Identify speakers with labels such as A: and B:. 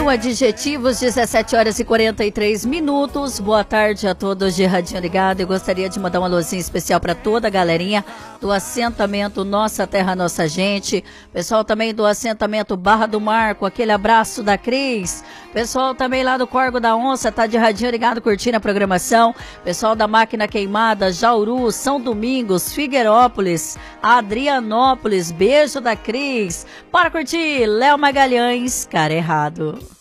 A: Mil adjetivos, 17 horas e 43 minutos. Boa tarde a todos de Radinho Ligado. Eu gostaria de mandar uma luzinha especial para toda a galerinha do assentamento Nossa Terra, Nossa Gente. Pessoal também do assentamento Barra do Marco, aquele abraço da Cris. Pessoal também lá do Corgo da Onça, tá de Radinho Ligado curtindo a programação. Pessoal da Máquina Queimada, Jauru, São Domingos, Figueirópolis, Adrianópolis. Beijo da Cris. Bora curtir Léo Magalhães, Cara Errado.